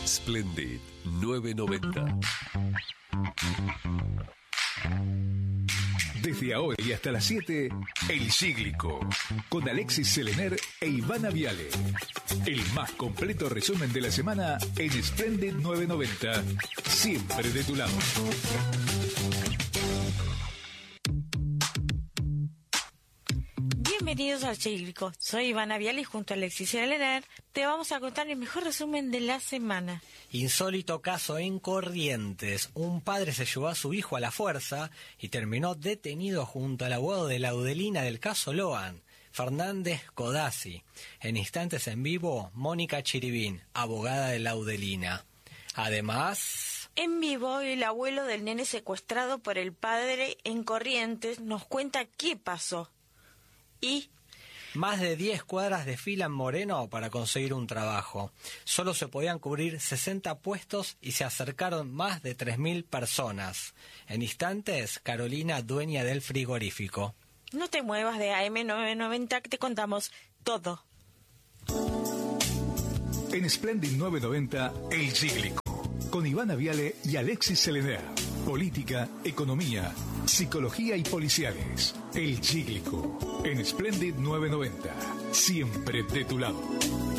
Splendid 990. Desde ahora y hasta las 7, El Cíglico, con Alexis Selener e Ivana Viale. El más completo resumen de la semana en Splendid 990. Siempre de tu lado. Bienvenidos al Cíglico. Soy Ivana Viale y junto a Alexis Selener te vamos a contar el mejor resumen de la semana. Insólito caso en Corrientes. Un padre se llevó a su hijo a la fuerza y terminó detenido junto al abogado de Laudelina del caso Loan, Fernández Codazzi. En instantes en vivo, Mónica Chiribín, abogada de Laudelina. Además, en vivo, el abuelo del nene secuestrado por el padre en Corrientes nos cuenta qué pasó. Y más de 10 cuadras de fila en Moreno para conseguir un trabajo. Solo se podían cubrir 60 puestos y se acercaron más de 3.000 personas. En instantes, Carolina, dueña del frigorífico. No te muevas de AM990 que te contamos todo. En Splendid 990, El Cíglico, con Ivana Viale y Alexis Selener. Política, economía, psicología y policiales. El Cíglico, en Splendid 990. Siempre de tu lado.